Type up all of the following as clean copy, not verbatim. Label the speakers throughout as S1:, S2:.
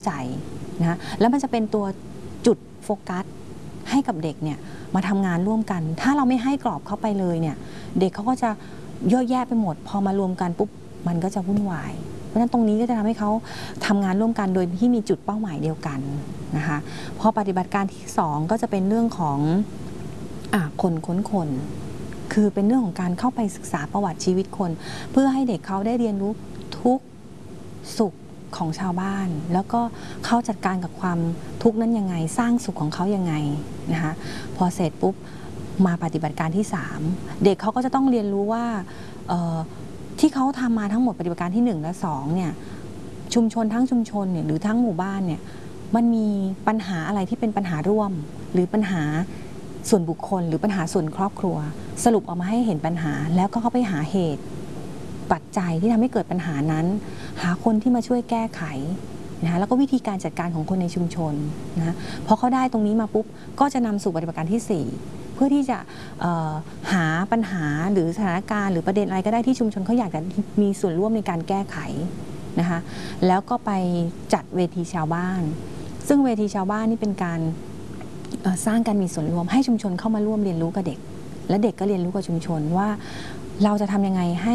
S1: ใจนะแล้วมันจะเป็นตัวจุดโฟกัสให้กับเด็กเนี่ยมาทำงานร่วมกันถ้าเราไม่ให้กรอบเข้าไปเลยเนี่ยเด็กเขาก็จะเยอะแยะไปหมดพอมารวมกันปุ๊บมันก็จะวุ่นวายเพราะฉะนั้นตรงนี้ก็จะทำให้เขาทำงานร่วมกันโดยที่มีจุดเป้าหมายเดียวกันนะคะพอปฏิบัติการที่2ก็จะเป็นเรื่องของคนค้นคนคือเป็นเรื่องของการเข้าไปศึกษาประวัติชีวิตคนเพื่อให้เด็กเขาได้เรียนรู้ทุกสุขของชาวบ้านแล้วก็เขาจัดการกับความทุกข์นั้นยังไงสร้างสุขของเขายังไงนะคะพอเสร็จปุ๊บมาปฏิบัติการที่3เด็กเขาก็จะต้องเรียนรู้ว่าที่เขาทำมาทั้งหมดปฏิบัติการที่1และ2เนี่ยชุมชนทั้งชุมชนเนี่ยหรือทั้งหมู่บ้านเนี่ยมันมีปัญหาอะไรที่เป็นปัญหาร่วมหรือปัญหาส่วนบุคคลหรือปัญหาส่วนครอบครัวสรุปออกมาให้เห็นปัญหาแล้วก็เข้าไปหาเหตุปัจจัยที่ทำให้เกิดปัญหานั้นหาคนที่มาช่วยแก้ไขนะแล้วก็วิธีการจัดการของคนในชุมชนนะพอเขาได้ตรงนี้มาปุ๊บก็จะนำสู่ปฏิบัติการที่4เพื่อที่จะหาปัญหาหรือสถานการณ์หรือประเด็นอะไรก็ได้ที่ชุมชนเขาอยากจะมีส่วนร่วมในการแก้ไขนะคะแล้วก็ไปจัดเวทีชาวบ้านซึ่งเวทีชาวบ้านนี่เป็นการสร้างการมีส่วนร่วมให้ชุมชนเข้ามาร่วมเรียนรู้กับเด็กและเด็กก็เรียนรู้กับชุมชนว่าเราจะทำยังไงให้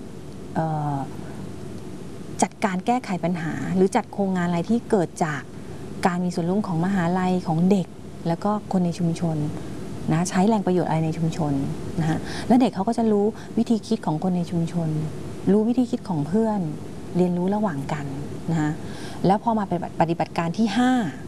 S1: จัดการแก้ไขปัญหาหรือจัดโครงงานอะไรที่เกิดจากการมีส่วนร่วมของมหาลัยของเด็กแล้วก็คนในชุมชนนะใช้แรงประโยชน์อะไรในชุมชนนะฮะแล้วเด็กเขาก็จะรู้วิธีคิดของคนในชุมชนรู้วิธีคิดของเพื่อนเรียนรู้ระหว่างกันนะฮะแล้วพอมาปฏิบัติการที่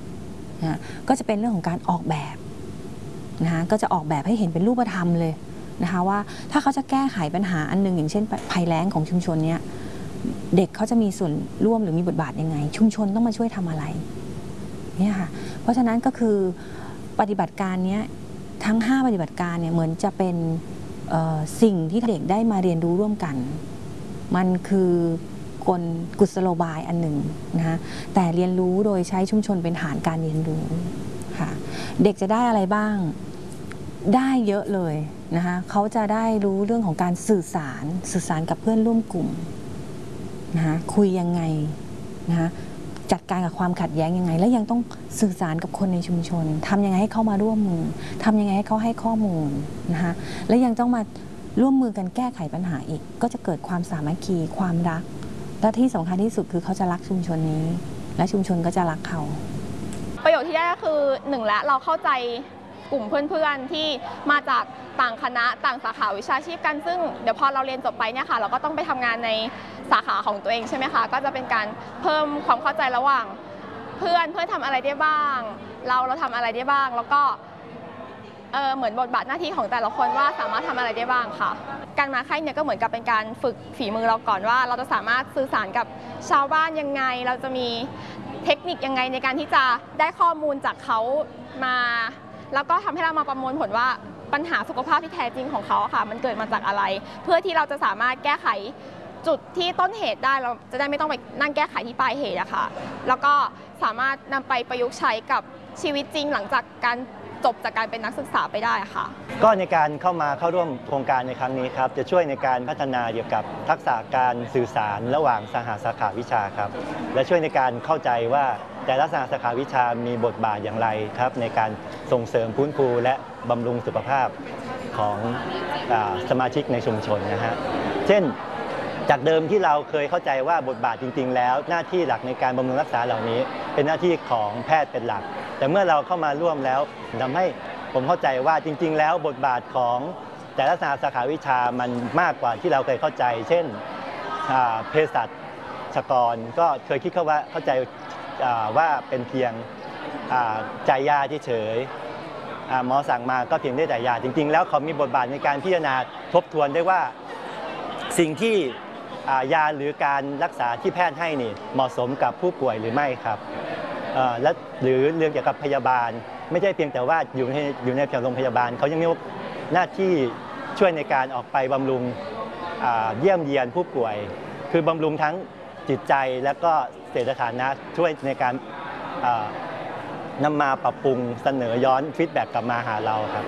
S1: 5นะก็จะเป็นเรื่องของการออกแบบนะคะก็จะออกแบบให้เห็นเป็นรูปธรรมเลยนะคะว่าถ้าเขาจะแก้ไขปัญหาอันนึงอย่างเช่นภัยแล้งของชุมชนเนี้ยเด็กเขาจะมีส่วนร่วมหรือมีบทบาทยังไงชุมชนต้องมาช่วยทำอะไรเนี่ยค่ะเพราะฉะนั้นก็คือปฏิบัติการนี้ทั้ง5ปฏิบัติการเนี่ยเหมือนจะเป็นสิ่งที่เด็กได้มาเรียนรู้ร่วมกันมันคือกลกุศโลบายอันหนึ่งนะคะแต่เรียนรู้โดยใช้ชุมชนเป็นฐานการเรียนรู้ค่ะเด็กจะได้อะไรบ้างได้เยอะเลยนะคะเขาจะได้รู้เรื่องของการสื่อสารกับเพื่อนร่วมกลุ่มนะคะคุยยังไงนะคะจัดการกับความขัดแย้งยังไงและยังต้องสื่อสารกับคนในชุมชนทำยังไงให้เข้ามาร่วมมือทำยังไงให้เขาให้ข้อมูลนะคะและยังต้องมาร่วมมือกันแก้ไขปัญหาอีกก็จะเกิดความสามัคคีความรักและที่สำคัญที่สุดคือเขาจะรักชุมชนนี้และชุมชนก็จะรักเขา
S2: ประโยชน์ที่ได้ก็คือ1และเราเข้าใจกลุ่มเพื่อนๆที่มาจากต่างคณะต่างสาขาวิชาชีพกันซึ่งเดี๋ยวพอเราเรียนจบไปเนี่ยค่ะเราก็ต้องไปทำงานในสาขาของตัวเองใช่ไหมคะก็จะเป็นการเพิ่มความเข้าใจระหว่างเพื่อนทำอะไรได้บ้างเราทำอะไรได้บ้างแล้วก็เหมือนบทบาทหน้าที่ของแต่ละคนว่าสามารถทำอะไรได้บ้างค่ะการมาค่ายเนี่ยก็เหมือนกับเป็นการฝึกฝีมือเราก่อนว่าเราจะสามารถสื่อสารกับชาวบ้านยังไงเราจะมีเทคนิคยังไงในการที่จะได้ข้อมูลจากเขามาแล้วก็ทำให้เรามาประมวลผลว่าปัญหาสุขภาพที่แท้จริงของเขาค่ะมันเกิดมาจากอะไรเพื่อที่เราจะสามารถแก้ไขจุดที่ต้นเหตุได้เราจะได้ไม่ต้องไปนั่งแก้ไขที่ปลายเหตุอะค่ะแล้วก็สามารถนำไปประยุกต์ใช้กับชีวิตจริงหลังจากการจบจากการเป็นนักศึกษาไปได้ค่ะ
S3: ก็ในการเข้าร่วมโครงการในครั้งนี้ครับจะช่วยในการพัฒนาเกี่ยวกับทักษะการสื่อสารระหว่างสหสาขาวิชาครับและช่วยในการเข้าใจว่าแต่ละสหสาขาวิชามีบทบาทอย่างไรครับในการส่งเสริมฟื้นฟูและบำรุงสุขภาพของสมาชิกในชุมชนนะฮะเช่นจากเดิมที่เราเคยเข้าใจว่าบทบาทจริงๆแล้วหน้าที่หลักในการบำรุงรักษาเหล่านี้เป็นหน้าที่ของแพทย์เป็นหลักแต่เมื่อเราเข้ามาร่วมแล้วทำให้ผมเข้าใจว่าจริงๆแล้วบทบาทของแต่ละสาขาวิชามันมากกว่าที่เราเคยเข้าใจเช่นเภสัชกรก็เคยคิดเข้าใจว่าเป็นเพียงจ่ายยาเฉยๆหมอสั่งมาก็เพียงได้จ่ายยาจริงๆแล้วเขามีบทบาทในการพิจารณาทบทวนได้ว่าสิ่งที่ยาหรือการรักษาที่แพทย์ให้นี่เหมาะสมกับผู้ป่วยหรือไม่ครับและหรือเรื่องเกี่ยวกับพยาบาลไม่ใช่เพียงแต่ว่าอยู่ในโรงพยาบาลเขายังมีหน้าที่ช่วยในการออกไปบำรุงเยี่ยมเยียนผู้ป่วยคือบำรุงทั้งจิตใจและก็เศรษฐฐานะช่วยในการนำมาปรับปรุงเสนอย้อนฟีดแบ็กกลับมาหาเราครับ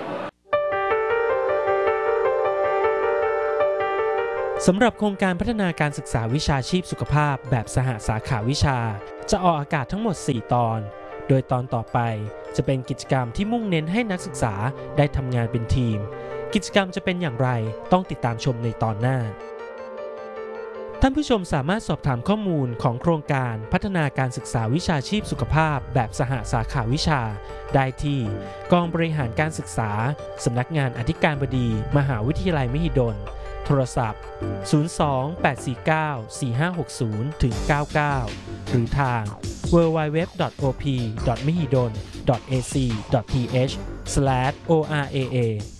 S4: สำหรับโครงการพัฒนาการศึกษาวิชาชีพสุขภาพแบบสหสาขาวิชาจะออกอากาศทั้งหมด 4 ตอน โดยตอนต่อไปจะเป็นกิจกรรมที่มุ่งเน้นให้นักศึกษาได้ทำงานเป็นทีม กิจกรรมจะเป็นอย่างไรต้องติดตามชมในตอนหน้า ท่านผู้ชมสามารถสอบถามข้อมูลของโครงการพัฒนาการศึกษาวิชาชีพสุขภาพแบบสหสาขาวิชาได้ที่กองบริหารการศึกษาสำนักงานอธิการบดีมหาวิทยาลัยมหิดลโทรศัพท์ 02-849-4560-99 หรือทาง www.op.mehidol.ac.th/oraa